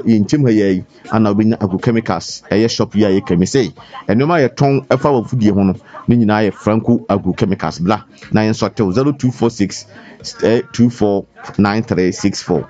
yɛnkyem ha yɛ ana obenya agrochemicals ɛyɛ shop yi a yɛka me say ɛnoma yɛtɔn ɛfa wɔ fudie ho no ne nyinaa yɛ Franco agrochemicals bla na yɛn nso tew 0246 249364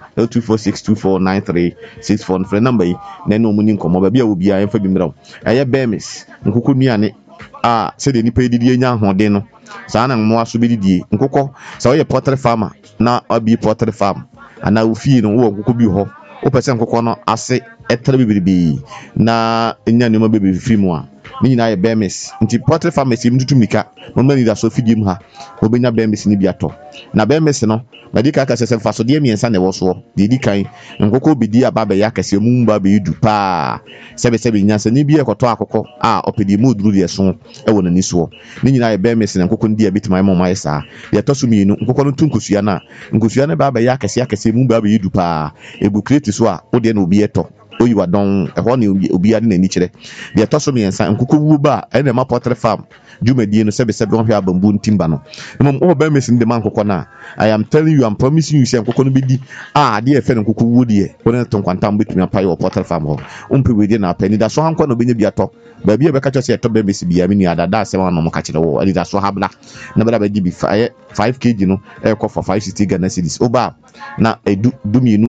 0246249364 no frɛ number yi na ɛna ɔmo ni nkɔmmɔ baabi a obi a yɛmfa bi mmerɛw ɛyɛ Bemis nkokɔ nuane a sɛdeɛ nipa didi enya ahoɔden no saa na mmoa so bɛdidie nkokɔ sɛ ɔyɛ poultry farmer na ɔbi poultry farm ana ofie no wo nkokɔ bi hɔ wopɛ sɛ nkokɔ no ase ɛtara bebrebe na enya nneɛma bebrebe firi mu a ne nyinaa yɛ Bemis nti poultry farmers yɛm tutu mika mɔmɔ ni da so fidie mu ha obenya Bemis ni bi atɔ na Bemis no na di ka sɛ mfa so deɛ miɛnsa na ɛwɔ so de di kan nkokɔ bedi aba bɛyɛ akɛse mu ba bɛyɛ du paa sɛbɛ nyansa ni bi ɛkɔtɔ akokɔ a ɔpɛdi mu duru deɛ so ɛwɔ n'ani so ne nyinaa yɛ Bemis na nkokɔ no di abɛtuma ɛmɔ ɔmo ayɛ saa deɛ ɛtɔ so mienu nkokɔ no tu nkosua na nkosua no ba bɛyɛ akɛse mu ba bɛyɛ du paa ebu kreti so a wodeɛ na obi ɛtɔ oyi wadɔn ɛhɔ ne obi ade n'ani kyerɛ deɛ ɛtɔ so miɛnsa nkokɔ wuo ba ɛna ɛma poultry farm dwumadie no sɛbɛ wɔn hwɛ abambu ntimba no mmom ɔwɔ Bemis no de ma nkokɔ no a I am telling you, I'm promising you, say nkokɔ no bɛdi adeɛ ɛfɛ no nkokɔ wuo deɛ wɔne to nkwantam bɛtumi apae wɔ poultry farm hɔ ɔmpɛ wɛdi na apɛ nida so hankɔ na obɛnya bi atɔ baabi a bɛka kyerɛ sɛ ɛtɔ Bemis bia me nua dada asɛm ano mo ka kyerɛ wɔ nida so habla na bɛda bɛgye bi 5 kg no ɛkɔ for 560 Ghana cedis oba na edu dumienu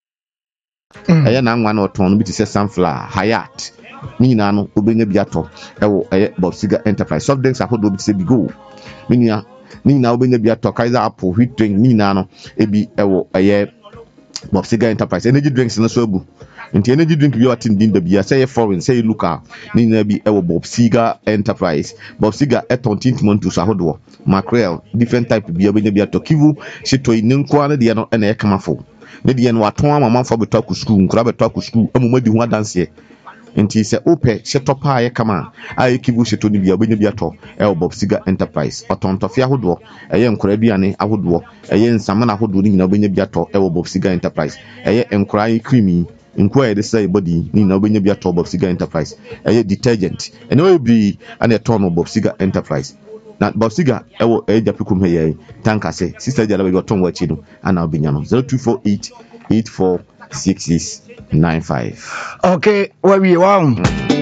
ɛyɛ na anwa na ɔtɔn no bi te sɛ sunflower Hayat ne nyinaa no obɛnya bi atɔ ɛwɔ ɛyɛ Bob Seger Enterprise soft drinks ahodoɔ bi te sɛ Bigo me nua ne nyinaa obɛnya bi atɔ Kaiser Apple wheat drink ne nyinaa no ebi ɛwɔ ɛyɛ Bob Seger Enterprise energy drinks no so abu nti energy drink bi a watin din da bia sɛ yɛ foreign sɛ yɛ local ne nyinaa bi ɛwɔ Bob Seger Enterprise Bob Seger ɛtɔn tintomantos ahodoɔ mackerel different type bi a obɛnya bi atɔ Kivu shitoi ne nkoa ne deɛ no ɛna ɛka mafo ne deɛ no watɔn amamanfo bɛtɔ akɔ school nkora bɛtɔ akɔ school amuma di ho adanseɛ nti sɛ opɛ hyɛtɔ paa yɛ kama a yɛ Kivu hyɛtɔ no bi a obɛnya bi atɔ ɛwɔ Bob Seger Enterprise ɔtɔntɔfe ahodoɔ ɛyɛ nkora aduane ahodoɔ ɛyɛ nsamana ahodoɔ ne nyinaa obɛnya bi atɔ ɛwɔ Bob Seger Enterprise ɛyɛ nkora yɛ creamy nkuwa yɛde sɛ body ne nyinaa obɛnya bi atɔ Bob Seger Enterprise ɛyɛ detergent ɛna wɔyɛ bi ana ɛtɔn no Bob Seger Enterprise na Bob Seger ɛwɔ ɛyɛ Japikum ha yɛ tanka sɛ sister jala bɛ ɔtɔn wɔ akyi no ana obɛnya no 0248846695 okay, where we are.